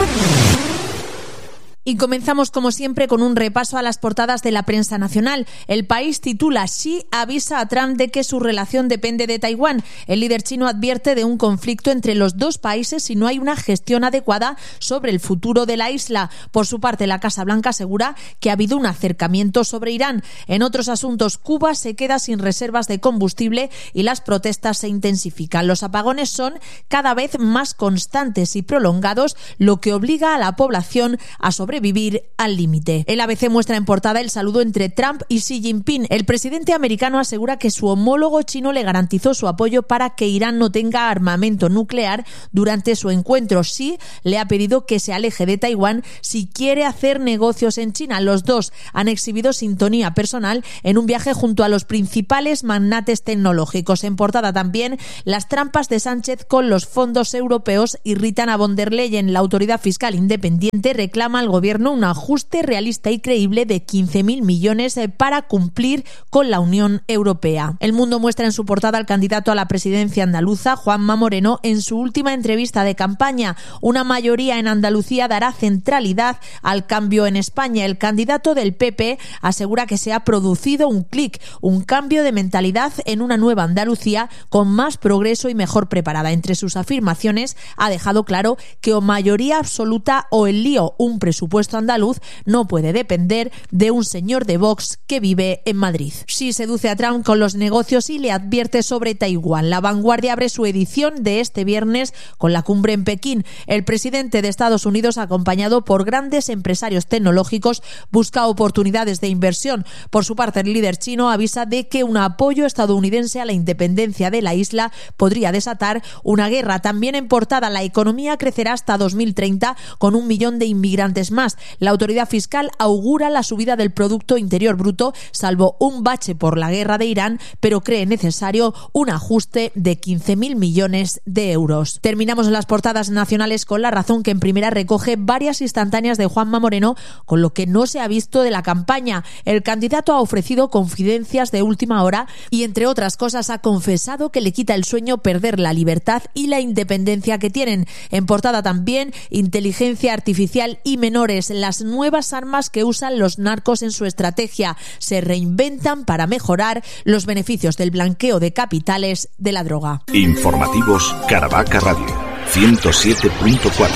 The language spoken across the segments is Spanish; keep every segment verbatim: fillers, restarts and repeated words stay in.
Y comenzamos como siempre con un repaso a las portadas de la prensa nacional. El País titula: Xi avisa a Trump de que su relación depende de Taiwán. El líder chino advierte de un conflicto entre los dos países si no hay una gestión adecuada sobre el futuro de la isla. Por su parte, la Casa Blanca asegura que ha habido un acercamiento sobre Irán. En otros asuntos, Cuba se queda sin reservas de combustible y las protestas se intensifican. Los apagones son cada vez más constantes y prolongados, lo que obliga a la población a sobrevivir vivir al límite. El A B C muestra en portada el saludo entre Trump y Xi Jinping. El presidente americano asegura que su homólogo chino le garantizó su apoyo para que Irán no tenga armamento nuclear durante su encuentro. Xi le ha pedido que se aleje de Taiwán si quiere hacer negocios en China. Los dos han exhibido sintonía personal en un viaje junto a los principales magnates tecnológicos. En portada también, las trampas de Sánchez con los fondos europeos irritan a von der Leyen. La autoridad fiscal independiente reclama al gobierno un ajuste realista y creíble de quince mil millones para cumplir con la Unión Europea. El Mundo muestra en su portada al candidato a la presidencia andaluza, Juanma Moreno, en su última entrevista de campaña. Una mayoría en Andalucía dará centralidad al cambio en España. El candidato del P P asegura que se ha producido un clic, un cambio de mentalidad en una nueva Andalucía con más progreso y mejor preparada. Entre sus afirmaciones ha dejado claro que o mayoría absoluta o el lío, un presupuesto andaluz, no puede depender de un señor de Vox que vive en Madrid. Xi seduce a Trump con los negocios y le advierte sobre Taiwán. La Vanguardia abre su edición de este viernes con la cumbre en Pekín. El presidente de Estados Unidos, acompañado por grandes empresarios tecnológicos, busca oportunidades de inversión. Por su parte, el líder chino avisa de que un apoyo estadounidense a la independencia de la isla podría desatar una guerra. También en portada, la economía crecerá hasta dos mil treinta con un millón de inmigrantes más. La autoridad fiscal augura la subida del Producto Interior Bruto, salvo un bache por la guerra de Irán, pero cree necesario un ajuste de quince mil millones de euros. Terminamos en las portadas nacionales con La Razón, que en primera recoge varias instantáneas de Juanma Moreno con lo que no se ha visto de la campaña. El candidato ha ofrecido confidencias de última hora y, entre otras cosas, ha confesado que le quita el sueño perder la libertad y la independencia que tienen. En portada también, inteligencia artificial y menores, las nuevas armas que usan los narcos en su estrategia. Se reinventan para mejorar los beneficios del blanqueo de capitales de la droga. Informativos Caravaca Radio ciento siete punto cuatro.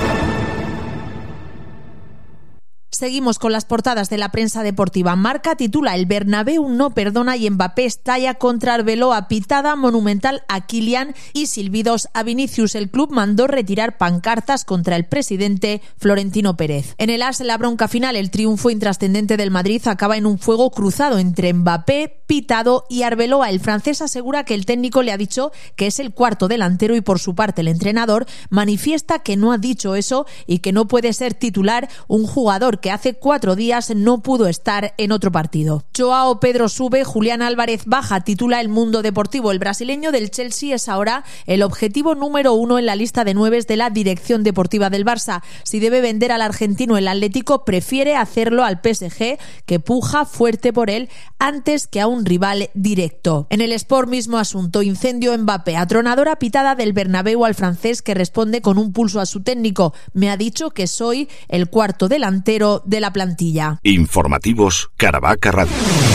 Seguimos con las portadas de la prensa deportiva. Marca titula: El Bernabéu no perdona y Mbappé estalla contra Arbeloa, pitada monumental a Kylian y silbidos a Vinicius. El club mandó retirar pancartas contra el presidente Florentino Pérez. En el As, la bronca final, el triunfo intrascendente del Madrid acaba en un fuego cruzado entre Mbappé, pitado, y Arbeloa. El francés asegura que el técnico le ha dicho que es el cuarto delantero y, por su parte, el entrenador manifiesta que no ha dicho eso y que no puede ser titular un jugador que hace cuatro días no pudo estar en otro partido. Joao Pedro sube, Julián Álvarez baja, titula El Mundo Deportivo. El brasileño del Chelsea es ahora el objetivo número uno en la lista de nueves de la dirección deportiva del Barça. Si debe vender al argentino, el Atlético prefiere hacerlo al P S G, que puja fuerte por él antes que a un rival directo. En el Sport, mismo asunto: incendio Mbappé, atronadora pitada del Bernabéu al francés, que responde con un pulso a su técnico: me ha dicho que soy el cuarto delantero de la plantilla. Informativos Caravaca Radio.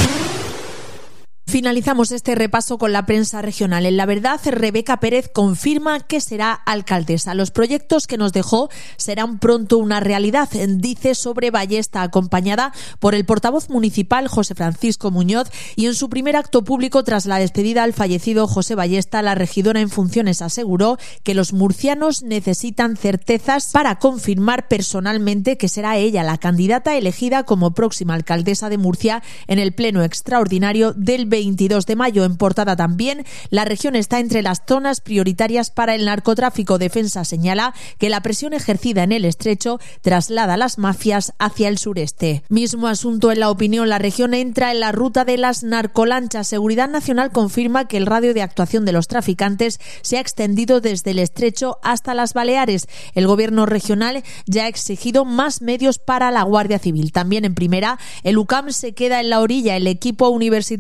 Finalizamos este repaso con la prensa regional. En La Verdad, Rebeca Pérez confirma que será alcaldesa. Los proyectos que nos dejó serán pronto una realidad, dice sobre Ballesta, acompañada por el portavoz municipal José Francisco Muñoz, y en su primer acto público tras la despedida al fallecido José Ballesta, la regidora en funciones aseguró que los murcianos necesitan certezas para confirmar personalmente que será ella la candidata elegida como próxima alcaldesa de Murcia en el pleno extraordinario del veintidós de mayo. En portada también, la región está entre las zonas prioritarias para el narcotráfico. Defensa señala que la presión ejercida en el estrecho traslada a las mafias hacia el sureste. Mismo asunto en La Opinión. La región entra en la ruta de las narcolanchas. Seguridad Nacional confirma que el radio de actuación de los traficantes se ha extendido desde el estrecho hasta las Baleares. El gobierno regional ya ha exigido más medios para la Guardia Civil. También en primera, el U C A M se queda en la orilla. El equipo universitario, tras un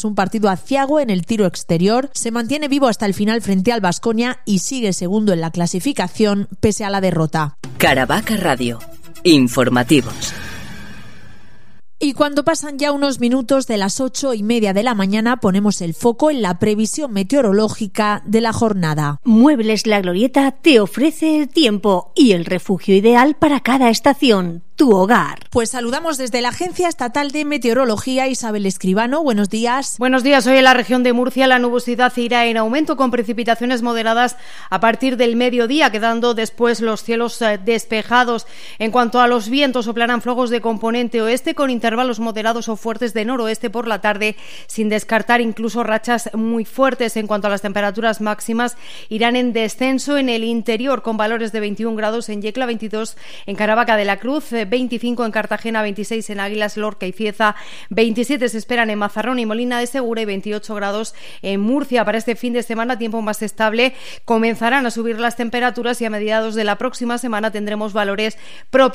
un partido aciago en el tiro exterior, se mantiene vivo hasta el final frente al Baskonia y sigue segundo en la clasificación pese a la derrota. Caravaca Radio. Informativos. Y cuando pasan ya unos minutos de las ocho y media de la mañana, ponemos el foco en la previsión meteorológica de la jornada. Muebles La Glorieta te ofrece el tiempo y el refugio ideal para cada estación. Tu hogar. Pues saludamos desde la Agencia Estatal de Meteorología, Isabel Escribano. Buenos días. Buenos días. Hoy en la región de Murcia la nubosidad irá en aumento con precipitaciones moderadas a partir del mediodía, quedando después los cielos despejados. En cuanto a los vientos, soplarán flojos de componente oeste con intervalos moderados o fuertes de noroeste por la tarde, sin descartar incluso rachas muy fuertes. En cuanto a las temperaturas máximas, irán en descenso en el interior con valores de veintiún grados en Yecla, veintidós en Caravaca de la Cruz, veinticinco en Cartagena, veintiséis en Águilas, Lorca y Cieza, veintisiete se esperan en Mazarrón y Molina de Segura y veintiocho grados en Murcia. Para este fin de semana, tiempo más estable, comenzarán a subir las temperaturas y a mediados de la próxima semana tendremos valores propios